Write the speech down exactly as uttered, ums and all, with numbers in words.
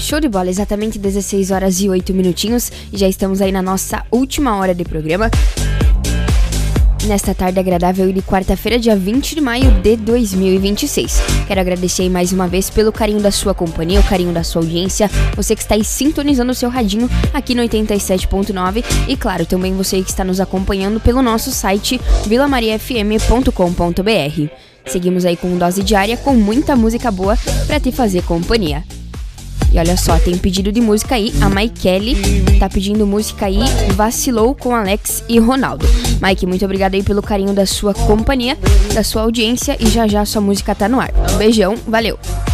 Show de bola, exatamente dezesseis horas e oito minutinhos e já estamos aí na nossa última hora de programa. Nesta tarde agradável de quarta-feira, dia vinte de maio de dois mil e vinte e seis. Quero agradecer aí mais uma vez pelo carinho da sua companhia, o carinho da sua audiência, você que está aí sintonizando o seu radinho aqui no oitenta e sete ponto nove e claro, também você que está nos acompanhando pelo nosso site vila maria f m ponto com ponto b r. Seguimos aí com dose diária com muita música boa para te fazer companhia. E olha só, tem pedido de música aí, a Maikele tá pedindo música aí, Vacilou com Alex e Ronaldo. Mike, muito obrigado aí pelo carinho da sua companhia, da sua audiência e já já sua música tá no ar. Um beijão, valeu!